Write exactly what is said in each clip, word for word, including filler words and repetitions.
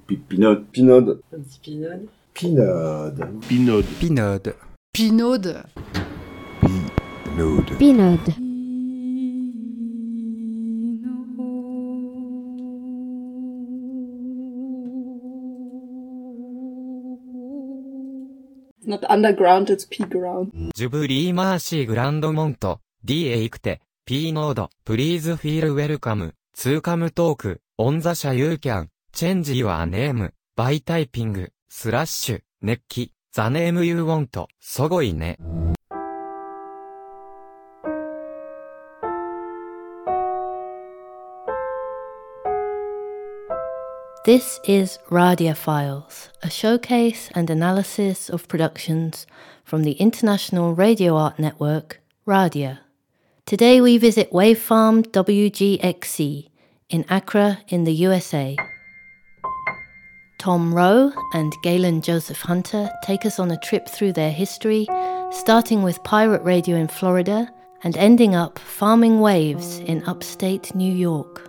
Pinode. Pinode. Un petit pinode. Pinode. Pinode. Pinode. Pinode. Pinode. Pinode. It's not underground, it's P-ground. ジュブリーマーシーグランドモント、ディエイクテ、P ノード、プリーズフィールウェルカム、ツーカムトーク、オンザシャユーキャン、チェンジユアネーム、バイタイピング、スラッシュ、熱気、ザネームユーウォント、そごいね。 This is Radia Files, a showcase and analysis of productions from the International Radio Art Network, Radia. Today we visit Wavefarm W G X C in Accra in the U S A. Tom Rowe and Galen Joseph Hunter take us on a trip through their history, starting with pirate radio in Florida and ending up farming waves in upstate New York.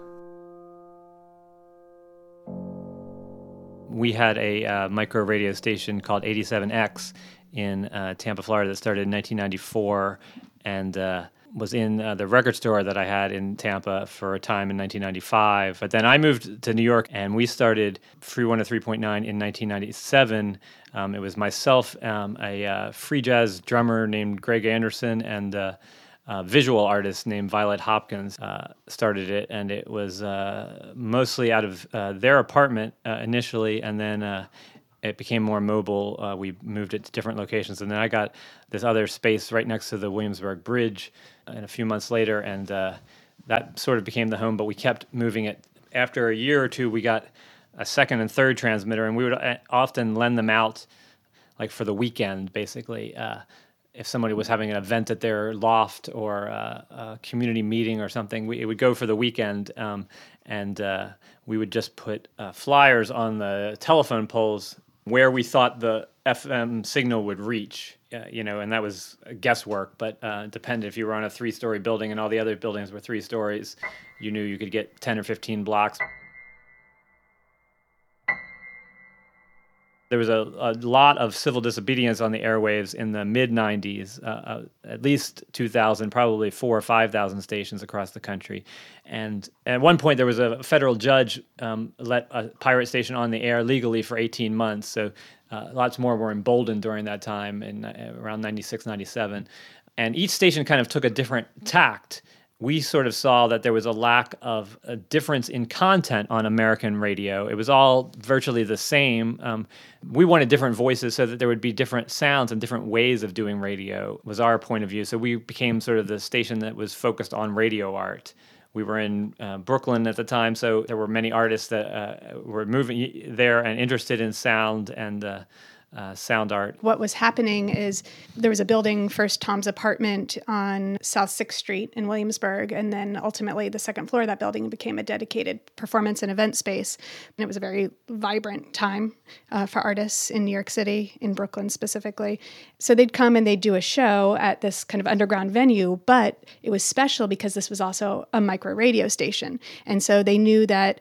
We had a uh, micro radio station called eighty-seven X in uh, Tampa, Florida that started in nineteen ninety-four and uh, was in uh, the record store that I had in Tampa for a time in nineteen ninety-five. But then I moved to New York and we started Free one oh three point nine in nineteen ninety-seven. Um, it was myself, um, a uh, free jazz drummer named Greg Anderson, and uh, a visual artist named Violet Hopkins uh, started it, and it was uh, mostly out of uh, their apartment uh, initially, and then uh, it became more mobile. Uh, we moved it to different locations, and then I got this other space right next to the Williamsburg Bridge and a few months later, and uh, that sort of became the home, but we kept moving it. After a year or two, we got a second and third transmitter, and we would often lend them out like for the weekend, basically. Uh, if somebody was having an event at their loft or a, a community meeting or something, we, it would go for the weekend, um, and uh, we would just put uh, flyers on the telephone poles where we thought the F M signal would reach, uh, you know, and that was guesswork, but uh, it depended. If you were on a three-story building and all the other buildings were three stories, you knew you could get ten or fifteen blocks. There was a, a lot of civil disobedience on the airwaves in the mid nineties, uh, uh, at least two thousand, probably four or five thousand stations across the country. And at one point, there was a federal judge um, let a pirate station on the air legally for eighteen months. So uh, lots more were emboldened during that time in uh, around ninety-six, ninety-seven. And each station kind of took a different tact. We sort of saw that there was a lack of a difference in content on American radio. It was all virtually the same. Um, we wanted different voices so that there would be different sounds and different ways of doing radio, was our point of view. So we became sort of the station that was focused on radio art. We were in uh, Brooklyn at the time, so there were many artists that uh, were moving there and interested in sound and uh, Uh, sound art. What was happening is there was a building, first Tom's apartment on South sixth Street in Williamsburg, and then ultimately the second floor of that building became a dedicated performance and event space. And it was a very vibrant time uh, for artists in New York City, in Brooklyn specifically. So they'd come and they'd do a show at this kind of underground venue, but it was special because this was also a micro radio station. And so they knew that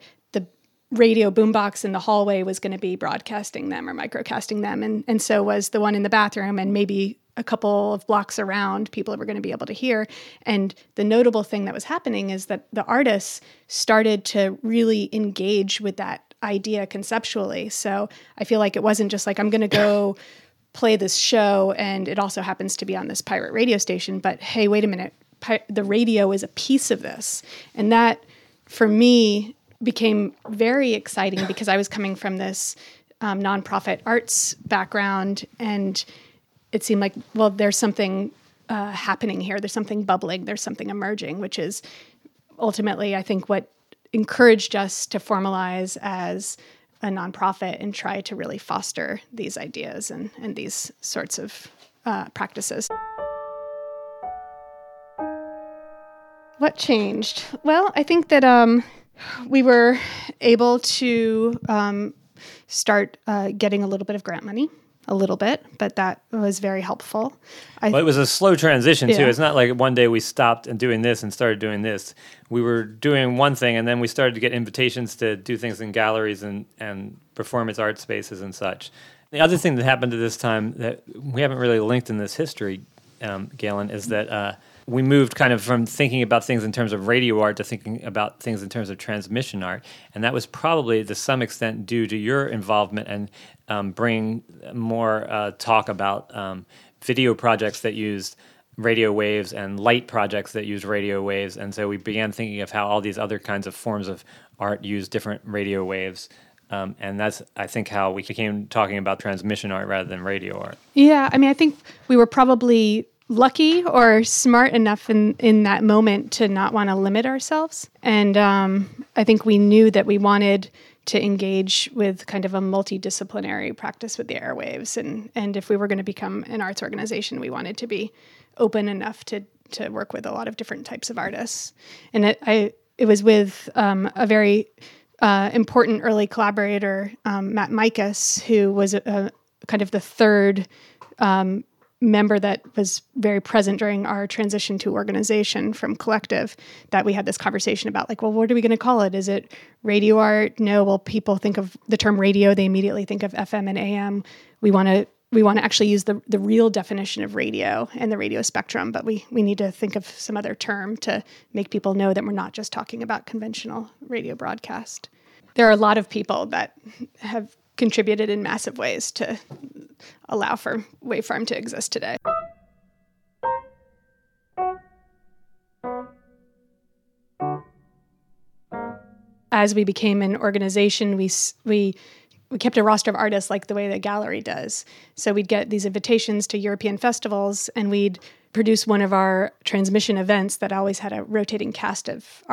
radio boombox in the hallway was going to be broadcasting them or microcasting them. And, and so was the one in the bathroom, and maybe a couple of blocks around, people were going to be able to hear. And the notable thing that was happening is that the artists started to really engage with that idea conceptually. So I feel like it wasn't just like, I'm going to go play this show and it also happens to be on this pirate radio station, but hey, wait a minute, pi- the radio is a piece of this. And that, for me, became very exciting because I was coming from this um, nonprofit arts background, and it seemed like, well, there's something uh, happening here. There's something bubbling. There's something emerging, which is ultimately, I think, what encouraged us to formalize as a nonprofit and try to really foster these ideas and, and these sorts of uh, practices. What changed? Well, I think that um, we were able to um, start uh, getting a little bit of grant money. a little bit, but that was very helpful. I, Well, it was a slow transition, too. Yeah. It's not like one day we stopped and doing this and started doing this. We were doing one thing, and then we started to get invitations to do things in galleries and, and performance art spaces and such. The other thing that happened at this time that we haven't really linked in this history, um, Galen, is that uh, we moved kind of from thinking about things in terms of radio art to thinking about things in terms of transmission art. And that was probably to some extent due to your involvement and um, bringing more uh, talk about um, video projects that used radio waves and light projects that used radio waves. And so we began thinking of how all these other kinds of forms of art use different radio waves. Um, and that's, I think, how we became talking about transmission art rather than radio art. Yeah, I mean, I think we were probably lucky or smart enough in, in that moment to not want to limit ourselves. And um, I think we knew that we wanted to engage with kind of a multidisciplinary practice with the airwaves. And, and if we were going to become an arts organization, we wanted to be open enough to, to work with a lot of different types of artists. And it, I, it was with um, a very uh, important early collaborator, um, Matt Mikas, who was a, a, kind of the third um, member that was very present during our transition to organization from Collective, that we had this conversation about, like, well, what are we going to call it? Is it radio art? No. Well, people think of the term radio, they immediately think of F M and A M. We want to we want to actually use the the real definition of radio and the radio spectrum, but we we need to think of some other term to make people know that we're not just talking about conventional radio broadcast. There are a lot of people that have contributed in massive ways to allow for Wavefarm to exist today. As we became an organization, we we we kept a roster of artists like the way the gallery does. So we'd get these invitations to European festivals, and we'd produce one of our transmission events that always had a rotating cast of